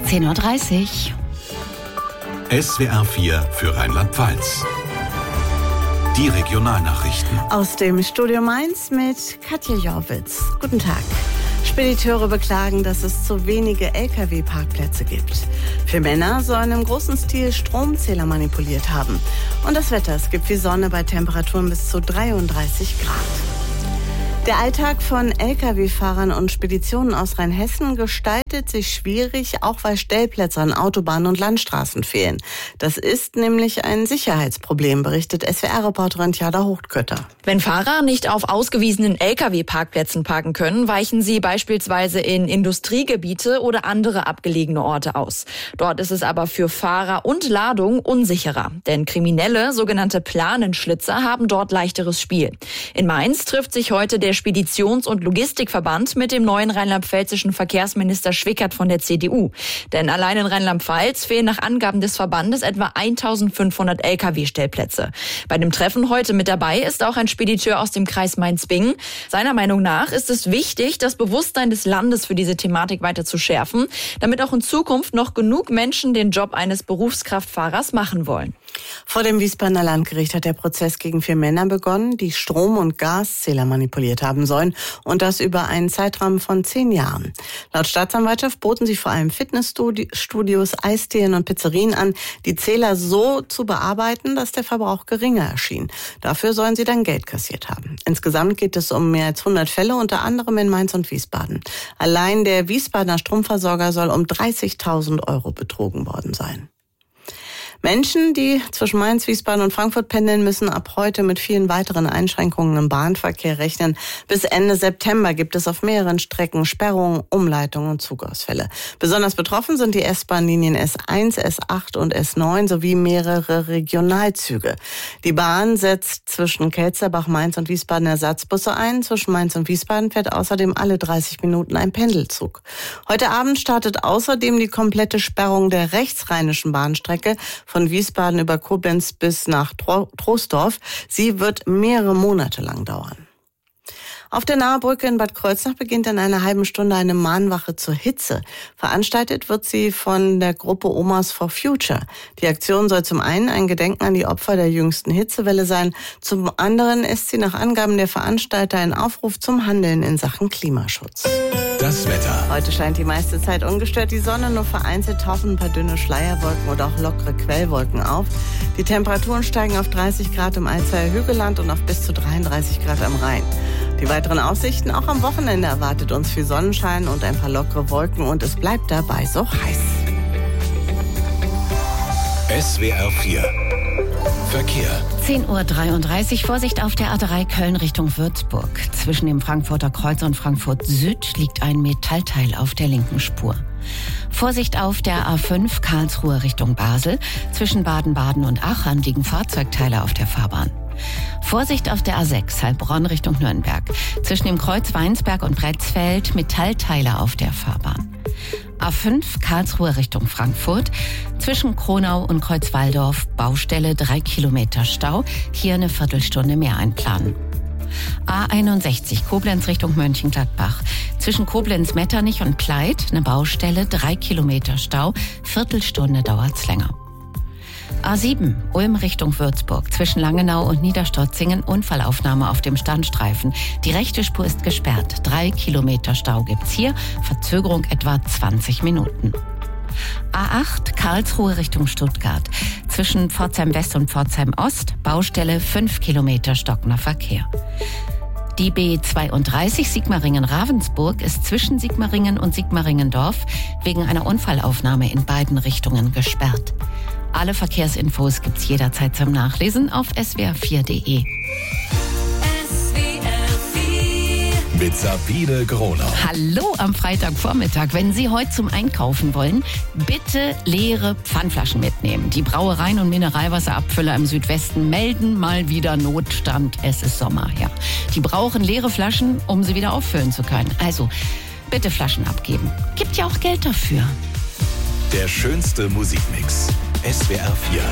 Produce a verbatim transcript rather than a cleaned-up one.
zehn Uhr dreißig. S W R vier für Rheinland-Pfalz. Die Regionalnachrichten. Aus dem Studio Mainz mit Katja Jorwitz. Guten Tag. Spediteure beklagen, dass es zu wenige L K W-Parkplätze gibt. Für Männer sollen im großen Stil Stromzähler manipuliert haben. Und das Wetter, es gibt wie Sonne bei Temperaturen bis zu dreiunddreißig Grad. Der Alltag von L K W-Fahrern und Speditionen aus Rheinhessen gestaltet sich schwierig, auch weil Stellplätze an Autobahnen und Landstraßen fehlen. Das ist nämlich ein Sicherheitsproblem, berichtet S W R-Reporterin Tjada Hochkötter. Wenn Fahrer nicht auf ausgewiesenen L K W-Parkplätzen parken können, weichen sie beispielsweise in Industriegebiete oder andere abgelegene Orte aus. Dort ist es aber für Fahrer und Ladung unsicherer, denn Kriminelle, sogenannte Planenschlitzer, haben dort leichteres Spiel. In Mainz trifft sich heute der Speditions- und Logistikverband mit dem neuen rheinland-pfälzischen Verkehrsminister Schwickert von der C D U. Denn allein in Rheinland-Pfalz fehlen nach Angaben des Verbandes etwa eintausendfünfhundert L K W-Stellplätze. Bei dem Treffen heute mit dabei ist auch ein Spediteur aus dem Kreis Mainz-Bingen. Seiner Meinung nach ist es wichtig, das Bewusstsein des Landes für diese Thematik weiter zu schärfen, damit auch in Zukunft noch genug Menschen den Job eines Berufskraftfahrers machen wollen. Vor dem Wiesbadener Landgericht hat der Prozess gegen vier Männer begonnen, die Strom- und Gaszähler manipuliert haben sollen, und das über einen Zeitraum von zehn Jahren. Laut Staatsanwaltschaft boten sie vor allem Fitnessstudios, Eisdielen und Pizzerien an, die Zähler so zu bearbeiten, dass der Verbrauch geringer erschien. Dafür sollen sie dann Geld kassiert haben. Insgesamt geht es um mehr als hundert Fälle, unter anderem in Mainz und Wiesbaden. Allein der Wiesbadener Stromversorger soll um dreißigtausend Euro betrogen worden sein. Menschen, die zwischen Mainz, Wiesbaden und Frankfurt pendeln, müssen ab heute mit vielen weiteren Einschränkungen im Bahnverkehr rechnen. Bis Ende September gibt es auf mehreren Strecken Sperrungen, Umleitungen und Zugausfälle. Besonders betroffen sind die S-Bahn-Linien S eins, S acht und S neun sowie mehrere Regionalzüge. Die Bahn setzt zwischen Kelzerbach, Mainz und Wiesbaden Ersatzbusse ein. Zwischen Mainz und Wiesbaden fährt außerdem alle dreißig Minuten ein Pendelzug. Heute Abend startet außerdem die komplette Sperrung der rechtsrheinischen Bahnstrecke von Wiesbaden über Koblenz bis nach Troisdorf. Sie wird mehrere Monate lang dauern. Auf der Nahebrücke in Bad Kreuznach beginnt in einer halben Stunde eine Mahnwache zur Hitze. Veranstaltet wird sie von der Gruppe Omas for Future. Die Aktion soll zum einen ein Gedenken an die Opfer der jüngsten Hitzewelle sein. Zum anderen ist sie nach Angaben der Veranstalter ein Aufruf zum Handeln in Sachen Klimaschutz. Das Wetter. Heute scheint die meiste Zeit ungestört die Sonne, nur vereinzelt tauchen ein paar dünne Schleierwolken oder auch lockere Quellwolken auf. Die Temperaturen steigen auf dreißig Grad im Alzheimer Hügelland und auf bis zu dreiunddreißig Grad am Rhein. Die weiteren Aussichten: auch am Wochenende erwartet uns viel Sonnenschein und ein paar lockere Wolken, und es bleibt dabei so heiß. S W R vier Verkehr. zehn Uhr dreiunddreißig. Vorsicht auf der A drei Köln Richtung Würzburg. Zwischen dem Frankfurter Kreuz und Frankfurt Süd liegt ein Metallteil auf der linken Spur. Vorsicht auf der A fünf Karlsruhe Richtung Basel. Zwischen Baden-Baden und Aachen liegen Fahrzeugteile auf der Fahrbahn. Vorsicht auf der A sechs Heilbronn Richtung Nürnberg. Zwischen dem Kreuz Weinsberg und Bretzfeld Metallteile auf der Fahrbahn. A fünf Karlsruhe Richtung Frankfurt. Zwischen Kronau und Kreuzwaldorf Baustelle, drei Kilometer Stau. Hier eine Viertelstunde mehr einplanen. A einundsechzig Koblenz Richtung Mönchengladbach. Zwischen Koblenz-Metternich und Pleit eine Baustelle, drei Kilometer Stau. Viertelstunde dauert's länger. A sieben Ulm Richtung Würzburg. Zwischen Langenau und Niederstotzingen Unfallaufnahme auf dem Standstreifen. Die rechte Spur ist gesperrt. Drei Kilometer Stau gibt's hier. Verzögerung etwa zwanzig Minuten. A acht Karlsruhe Richtung Stuttgart. Zwischen Pforzheim West und Pforzheim Ost Baustelle, fünf Kilometer stockender Verkehr. Die B zweiunddreißig Sigmaringen-Ravensburg ist zwischen Sigmaringen und Sigmaringendorf wegen einer Unfallaufnahme in beiden Richtungen gesperrt. Alle Verkehrsinfos gibt's jederzeit zum Nachlesen auf s w r vier punkt d e. Mit Sabine Gronau. Hallo am Freitagvormittag. Wenn Sie heute zum Einkaufen wollen, bitte leere Pfandflaschen mitnehmen. Die Brauereien und Mineralwasserabfüller im Südwesten melden mal wieder Notstand. Es ist Sommer, ja. Die brauchen leere Flaschen, um sie wieder auffüllen zu können. Also bitte Flaschen abgeben. Gibt ja auch Geld dafür. Der schönste Musikmix. S W R vier.